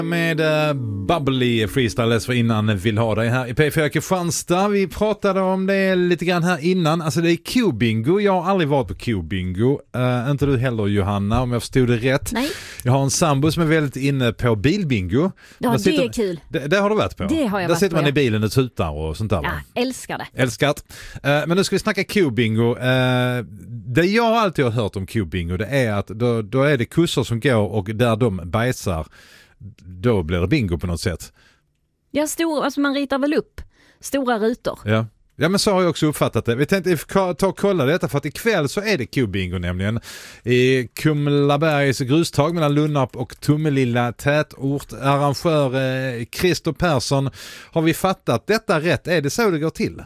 Med Bubbly Freestyle för innan vill ha dig här i P4 Kristianstad. Vi pratade om det lite grann här innan. Alltså det är Q-bingo. Jag har aldrig varit på Q-bingo. Inte du heller, Johanna, om jag förstod det rätt. Nej. Jag har en sambo som är väldigt inne på bilbingo. Ja, det är kul. Det har du varit på? Det har jag där varit sitter man på, i bilen och tutar och sånt där. Ja, älskar det. Älskat. Men nu ska vi snacka Q-bingo. Det jag alltid har hört om Q-bingo, det är att då är det kursor som går och där de bajsar, då blir det bingo på något sätt. Ja, alltså man ritar väl upp stora rutor. Ja, men så har jag också uppfattat det. Vi tänkte ta och kolla detta för att ikväll så är det Q-bingo nämligen. I Kumlabergs grustag mellan Lunnarp och Tummelilla tätort. Arrangör Christer Persson, har vi fattat detta rätt? Är det så det går till?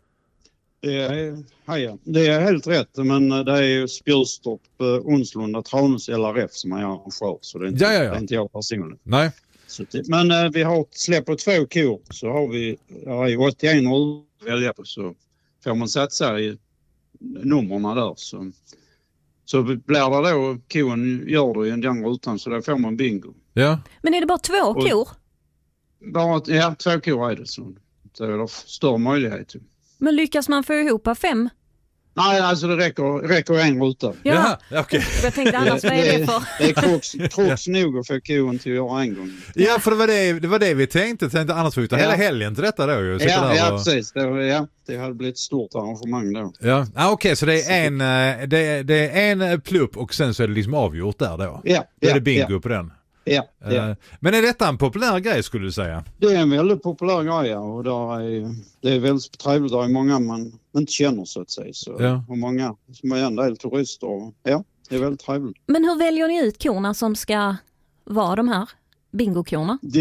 Det är helt rätt, men det är ju Spjurstorp, Onslunda, Tranås LRF som är arrangör, så det är inte, Det är inte jag personligen. Nej. Men vi har släppt 2 kor, så har vi 81 att välja på, så får man satsa i nummerna där, så blir det då, kon gör det i den rutan, så då får man bingo. Ja. Men är det bara 2 kor? Ja, 2 kor är det, så det är större möjlighet. Men lyckas man få ihop 5? Nej, alltså det räcker en ruta. Ja, okej. Jag tänkte annars, vad är det för? Det är kroks nog att få kon till att göra en gång. Ja, för det var det vi tänkte annars får vi ta hela helgen till detta då. Precis. Det hade blivit ett stort arrangemang då. Ja, okej, så det är en plupp och sen så är det liksom avgjort där då. Ja. Då är det bingo på den. Ja. Men är detta en populär grej skulle du säga? Det är en väldigt populär grej, och det är väldigt trevligt. Det är många man inte känner så att säga. Och många som är en del turister. Ja, det är väldigt trevligt. Men hur väljer ni ut korna som ska vara de här bingokorna? Det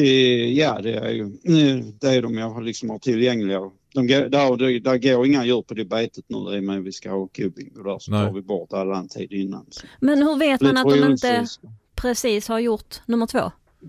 är de jag liksom har tillgängliga. Där går inga djur på det betet nu, men vi ska ha Q-bingo där, så tar vi bort alla en tid innan. Så. Men hur vet man att de inte precis har gjort nummer 2?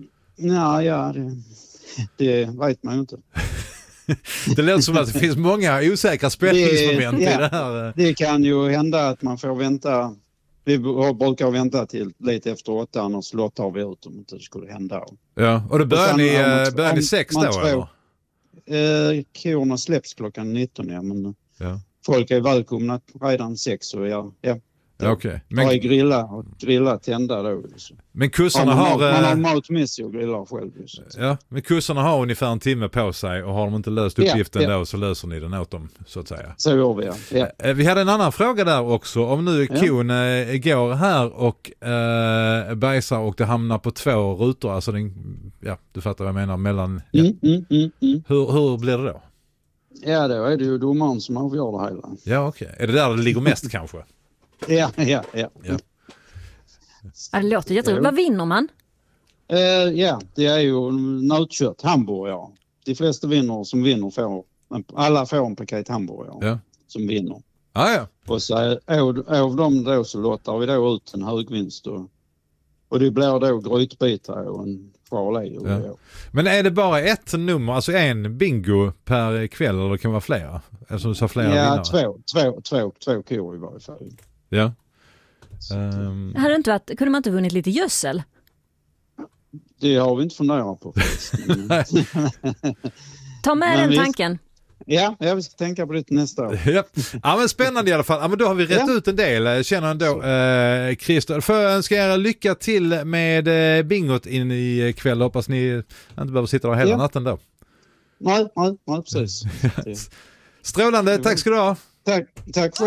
Det vet man ju inte. Det låter som att det finns många osäkra spänningsmoment i det här. Det kan ju hända att man får vänta. Vi brukar vänta till lite efter 8, annars lottar vi ut om inte det skulle hända. Ja, och då börjar ni 6 då, eller? Korna släpps klockan 19, men folk är välkomna redan 6, så ja. Okay. Men grilla tända då. Men kursarna man har mat med sig och grillar själv. Ja, men kursarna har ungefär en timme på sig, och har de inte löst uppgiften då, så löser ni den åt dem, så att säga. Så gör vi, ja. Vi hade en annan fråga där också. Om nu kon går här och bajsar och det hamnar på 2 rutor, alltså du fattar vad jag menar, mellan... Hur blir det då? Ja, då är det ju domaren som avgör det hela. Ja, okej. Är det där det ligger mest kanske? Ja. Det låter jätteroligt. Vad vinner man? Det är ju nötkött, hamburgare. De flesta som vinner alla får en paket hamburgare som vinner. Ja. Och så av dem då så låter vi då ut en högvinst, och det blir då grytbitar och en farlig. Men är det bara ett nummer, alltså en bingo per kväll, eller det kan vara flera? Alltså du sa flera vinnare. Två kor i varje fall. Ja. Kunde man inte vunnit lite gödsel? Det har vi inte funderat på. Ta med den tanken. Ja, vi ska tänka på det nästa år. Ja, men spännande i alla fall. Ja, men då har vi rätt ut en del, känner ändå Christer. Får jag önska er lycka till med bingot in i kväll. Hoppas ni inte behöver sitta där hela natten då. Nej, precis. Strålande, tack ska du ha. Tack.